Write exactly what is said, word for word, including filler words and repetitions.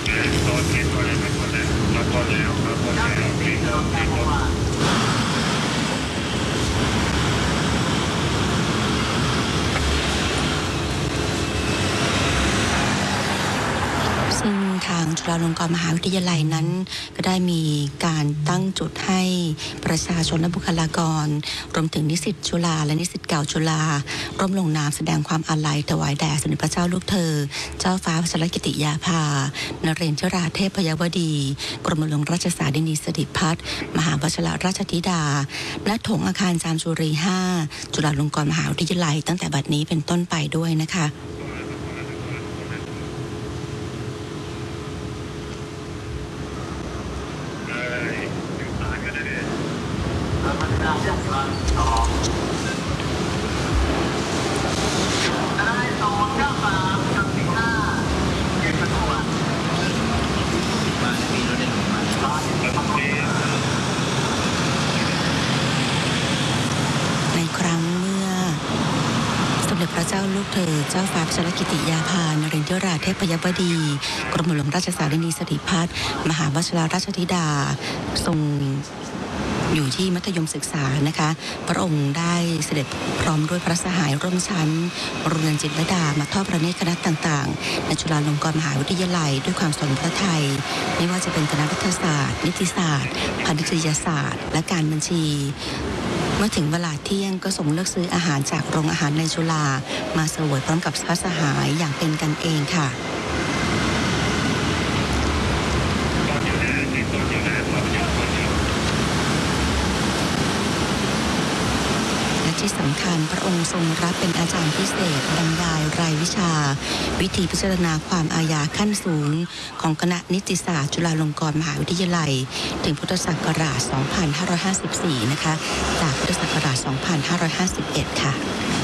ซึ่งทางจุฬาลงกรณ์มหาวิทยาลัยนั้นก็ได้มีการตั้งจุดให้ประชาชนและบุคลากรรวมถึงนิสิตจุฬาและนิสิตเก่าจุฬาร่วมลงนามแสดงความอาลัยถวายแด่สมเด็จพระเจ้าลูกเธอเจ้าฟ้าพัชรกิติยาภานเรนทราเทพยวดีกรมหลวงราชสารินีสิริพัฒน์มหาวชิรราชธิดาณถงอาคารจามจุรีห้าจุฬาลงกรณ์มหาวิทยาลัยตั้งแต่บัดนี้เป็นต้นไปด้วยนะคะในครั้งเมื่อสมเด็จพระเจ้าลูกเธอเจ้าฟ้าพัชรกิติยาภานเรนทราเทพยวดีกรมหลวงราชสารินีสิริพัฒน์มหาวชิรราชธิดาทรงอยู่ที่มัธยมศึกษานะคะพระองค์ได้เสด็จพร้อมด้วยพระสหายร่วมชั้นโรงเรียนจิตรลดามาทอดพระเนตรคณะต่างๆในจุฬาลงกรณ์มหาวิทยาลัยด้วยความสนพระทัยไม่ว่าจะเป็นคณะรัฐศาสตร์นิติศาสตร์พาณิชยศาสตร์และการบัญชีเมื่อถึงเวลาเที่ยงก็ส่งเลือกซื้ออาหารจากโรงอาหารในจุฬามาเสวยพร้อมกับพระสหายอย่างเป็นกันเองค่ะที่สำคัญพระองค์ทรงรับเป็นอาจารย์พิเศษบรรยายรายวิชาวิธีพิจารณาความอาญาขั้นสูงของคณะนิติศาสตร์จุฬาลงกรณ์มหาวิทยาลัยถึงพุทธศักราช สองพันห้าร้อยห้าสิบสี่ นะคะจากพุทธศักราช สองพันห้าร้อยห้าสิบเอ็ด ค่ะ